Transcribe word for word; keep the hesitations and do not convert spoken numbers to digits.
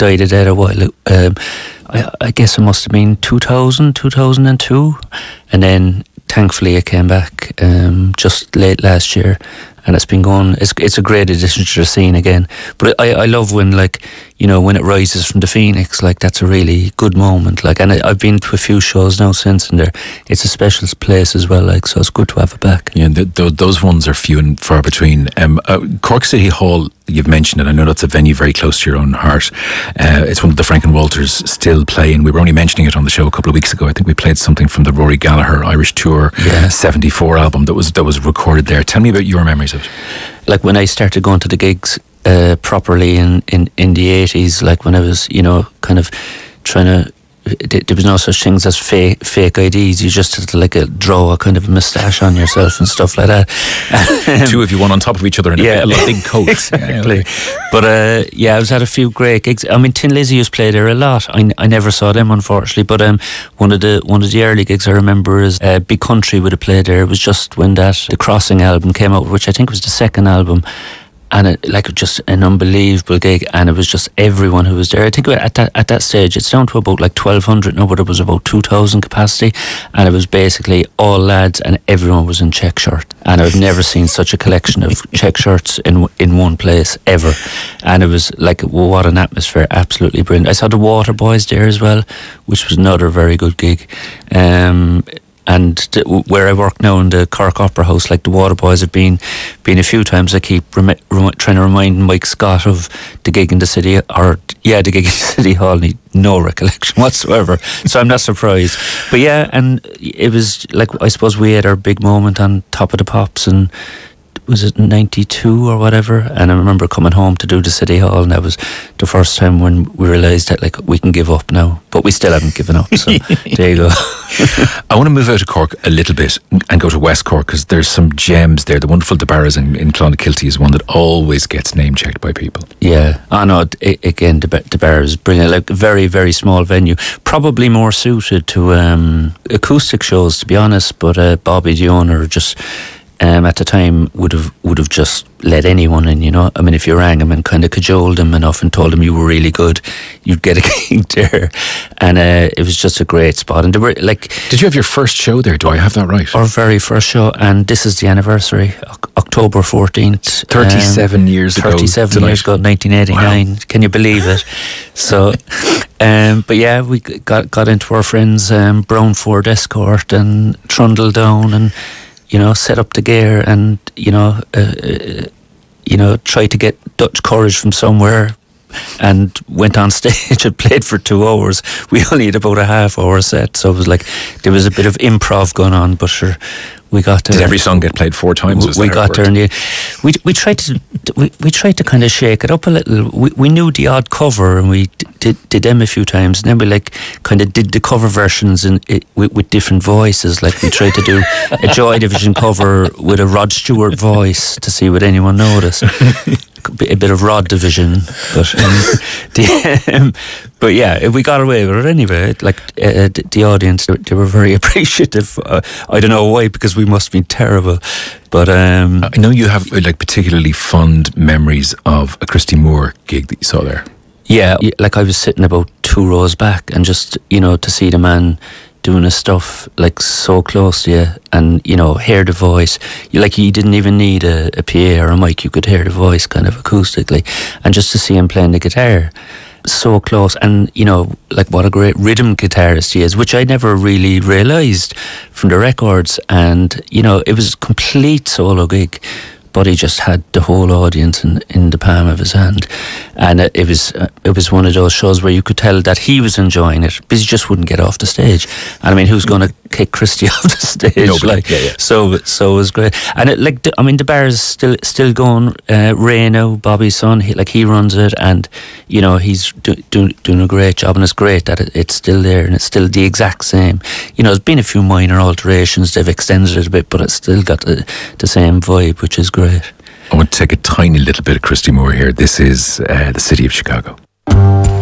died a dead a while. Um, I, I guess it must have been two thousand, two thousand two, and then thankfully it came back um, just late last year, and it's been going. It's it's a great addition to the scene again. But I, I love when, like, you know, when it rises from the phoenix, like that's a really good moment. Like, and I, I've been to a few shows now since, and there it's a special place as well. Like, so it's good to have it back. Yeah, the, the, those ones are few and far between. Um, uh, Cork City Hall, you've mentioned it. I know that's a venue very close to your own heart. Uh, it's one of the Franken Walters still playing. We were only mentioning it on the show a couple of weeks ago. I think we played something from the Rory Gallagher Irish Tour yeah. seventy-four album that was that was recorded there. Tell me about your memories of it. Like when I started going to the gigs uh, properly in, in, in the eighties, like when I was, you know, kind of trying to, there was no such things as fake fake I Ds. You just had to like a, draw a kind of a moustache on yourself and stuff like that. Two of you, one on top of each other in yeah, a, a big coat. Exactly. Yeah, but uh, yeah, I was at a few great gigs. I mean, Tin Lizzy used to play there a lot. I, I never saw them, unfortunately. But um, one of the one of the early gigs I remember is uh, Big Country would have played there. It was just when that The Crossing album came out, which I think was the second album. And it, like, just an unbelievable gig, and it was just everyone who was there. I think at that at that stage it's down to about like twelve hundred now, but it was about two thousand capacity, and it was basically all lads, and everyone was in check shirt. And I've never seen such a collection of check shirts in in one place ever. And it was like, what an atmosphere! Absolutely brilliant. I saw the Waterboys there as well, which was another very good gig. Um, And th- where I work now in the Cork Opera House, like the Waterboys have been been a few times. I keep rem- rem- trying to remind Mike Scott of the gig in the city, or yeah, the gig in the City Hall. And he, no recollection whatsoever, so I'm not surprised. But yeah, and it was like, I suppose we had our big moment on Top of the Pops, and was it ninety-two or whatever? And I remember coming home to do the City Hall, and that was the first time when we realised that, like, we can give up now, but we still haven't given up. So there you go. I want to move out of Cork a little bit and go to West Cork, because there's some gems there. The wonderful De Barras in, in Clonakilty is one that always gets name checked by people. Yeah, I know. Again, De, De Barras is brilliant. Like, very, very small venue, probably more suited to um, acoustic shows, to be honest. But uh, Bobby, the owner, just um, at the time would have would have just let anyone in. You know, I mean, if you rang him and kind of cajoled him enough and told him you were really good, you'd get a gig there. And uh, it was just a great spot. And they were like, did you have your first show there? Do I have that right? Our very first show, and this is the anniversary, October fourteenth. Thirty-seven um, years ago. Thirty-seven tonight. years ago, nineteen eighty-nine. Wow. Can you believe it? So, um, but yeah, we got got into our friends' um, brown Ford Escort and trundled down, and you know, set up the gear, and you know, uh, uh, you know, tried to get Dutch courage from somewhere, and went on stage and played for two hours. We only had about a half hour set, so it was like there was a bit of improv going on, but sure, we got there. Did every song get played four times? Was we got there, and the, we we tried to we, we tried to kind of shake it up a little. We we knew the odd cover, and we did did them a few times, and then we like kind of did the cover versions in it, with, with different voices. Like we tried to do a Joy Division cover with a Rod Stewart voice to see would anyone notice. A bit of Rod Division, but um, the, um, but yeah, we got away with it anyway. Like uh, the, the audience, they, they were very appreciative. Uh, I don't know why, because we must be terrible. But um, I know you have like particularly fond memories of a Christy Moore gig that you saw there. Yeah, like I was sitting about two rows back, and just, you know, to see the man doing his stuff like so close to you, and you know, hear the voice. You like, you didn't even need a, a P A or a mic. You could hear the voice kind of acoustically, and just to see him playing the guitar so close, and you know, like what a great rhythm guitarist he is, which I never really realised from the records. And you know, it was a complete solo gig, but he just had the whole audience in, in the palm of his hand, and it, it was uh, it was one of those shows where you could tell that he was enjoying it, but he just wouldn't get off the stage. And I mean, who's going to kick Christy off the stage? Nobody. Like, yeah, yeah. so so it was great. And it, like, I mean, the bar is still still going. Uh, Ray now, Bobby's son, he, like he runs it, and you know, he's do, do, doing a great job, and it's great that it, it's still there, and it's still the exact same. You know, there's been a few minor alterations, they've extended it a bit, but it's still got the, the same vibe, which is great. I want to take a tiny little bit of Christy Moore here. This is uh, the City of Chicago.